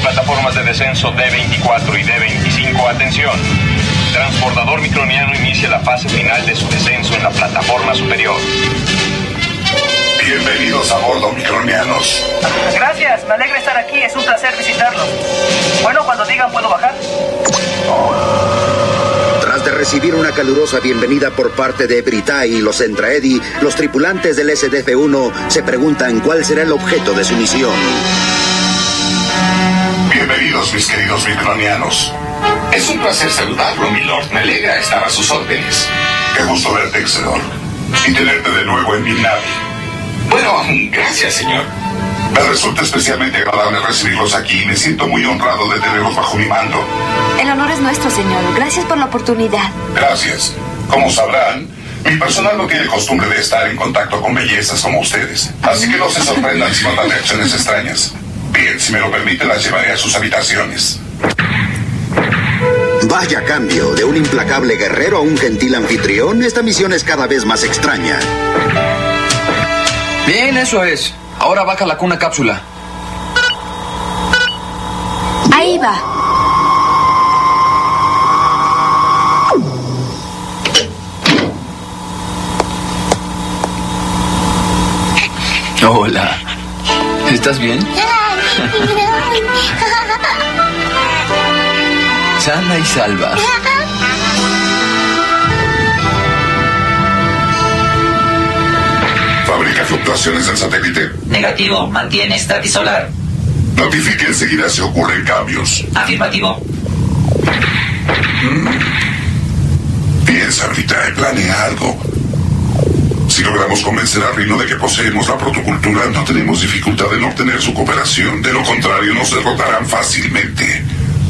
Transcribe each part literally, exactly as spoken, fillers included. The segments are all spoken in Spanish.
plataformas de descenso D veinticuatro y D veinticinco, atención. Transbordador microniano inicia la fase final de su descenso en la plataforma superior. Bienvenidos a bordo, micronianos. Gracias, me alegra estar aquí, es un placer visitarlos. Bueno, cuando digan, ¿puedo bajar? Tras de recibir una calurosa bienvenida por parte de Britai y los Entraedi, los tripulantes del S D F uno se preguntan cuál será el objeto de su misión. Bienvenidos, mis queridos micronianos. Es un placer saludarlo, milord. Me alegra estar a sus órdenes. Qué gusto verte, Excelor. Y tenerte de nuevo en mi nave. Bueno, gracias, señor. Me resulta especialmente agradable recibirlos aquí y me siento muy honrado de tenerlos bajo mi mando. El honor es nuestro, señor. Gracias por la oportunidad. Gracias. Como sabrán, mi personal no tiene costumbre de estar en contacto con bellezas como ustedes. Así que no se sorprendan si notan reacciones extrañas. Bien, si me lo permite, las llevaré a sus habitaciones. Vaya cambio, de un implacable guerrero a un gentil anfitrión. Esta misión es cada vez más extraña. Bien, eso es. Ahora baja la cuna cápsula. Ahí va. Hola. ¿Estás bien? Sana y salva. ¿Fabrica fluctuaciones del satélite? Negativo, mantiene estatus solar. Notifique enseguida si ocurren cambios. Afirmativo. Piensa, Britai, planea algo. Si logramos convencer a Rino de que poseemos la protocultura, no tenemos dificultad en obtener su cooperación. De lo contrario, nos derrotarán fácilmente.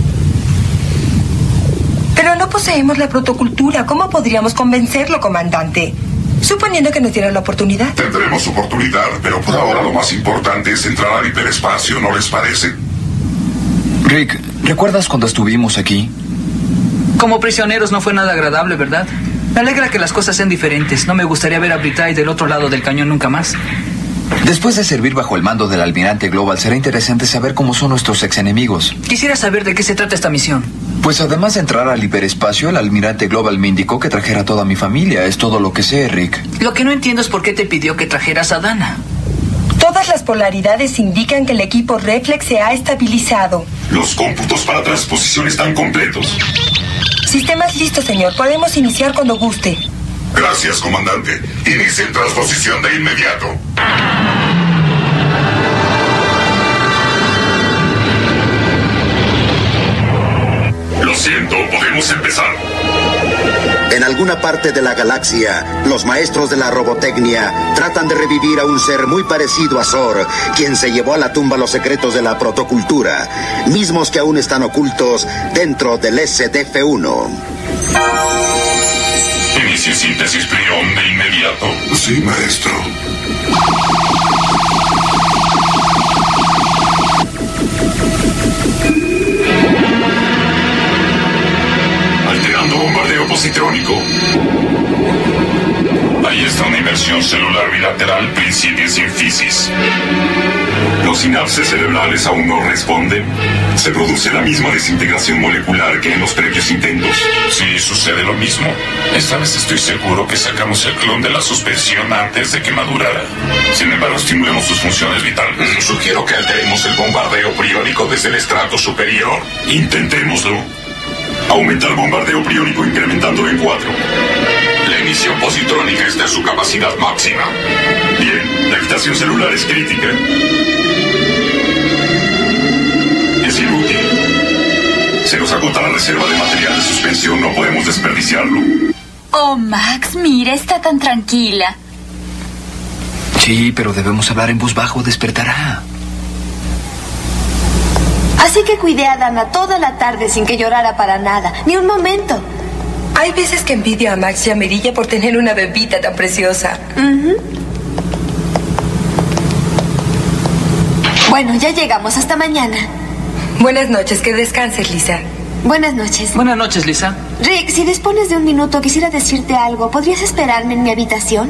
Pero no poseemos la protocultura. ¿Cómo podríamos convencerlo, comandante? Suponiendo que nos diera la oportunidad. Tendremos oportunidad, pero por ahora lo más importante es entrar al hiperespacio, ¿no les parece? Rick, ¿recuerdas cuando estuvimos aquí? Como prisioneros no fue nada agradable, ¿verdad? Me alegra que las cosas sean diferentes. No me gustaría ver a Britai del otro lado del cañón nunca más. Después de servir bajo el mando del almirante Global, será interesante saber cómo son nuestros ex enemigos. Quisiera saber de qué se trata esta misión. Pues además de entrar al hiperespacio, el almirante Global me indicó que trajera a toda mi familia. Es todo lo que sé, Rick. Lo que no entiendo es por qué te pidió que trajeras a Dana. Todas las polaridades indican que el equipo Reflex se ha estabilizado. Los cómputos para transposición están completos. Sistemas listos, señor. Podemos iniciar cuando guste. Gracias, comandante. Inicien transposición de inmediato. Lo siento, podemos empezar. En alguna parte de la galaxia, los maestros de la robotecnia tratan de revivir a un ser muy parecido a Zor, quien se llevó a la tumba los secretos de la protocultura, mismos que aún están ocultos dentro del S D F uno. Inicie síntesis prión de inmediato. Sí, maestro. Alterando bombardeo positrónico. Ahí está una inversión celular bilateral, principio sin fisis. Los sinapses cerebrales aún no responden. Se produce la misma desintegración molecular que en los previos intentos. Sí, sucede lo mismo. Esta vez estoy seguro que sacamos el clon de la suspensión antes de que madurara. Sin embargo, estimulemos sus funciones vitales. Sugiero que alteremos el bombardeo priónico desde el estrato superior. Intentémoslo. Aumenta el bombardeo priónico incrementándolo en cuatro. La emisión positrónica está en su capacidad máxima. Bien, la excitación celular es crítica. Es inútil. Se nos agota la reserva de material de suspensión, no podemos desperdiciarlo. Oh, Max, mira, está tan tranquila. Sí, pero debemos hablar en voz baja o despertará. Así que cuidé a Dana toda la tarde sin que llorara para nada, ni un momento. Hay veces que envidio a Max y a Mirilla por tener una bebita tan preciosa. Uh-huh. Bueno, ya llegamos. Hasta mañana. Buenas noches. Que descanses, Lisa. Buenas noches. Buenas noches, Lisa. Rick, si dispones de un minuto, quisiera decirte algo. ¿Podrías esperarme en mi habitación?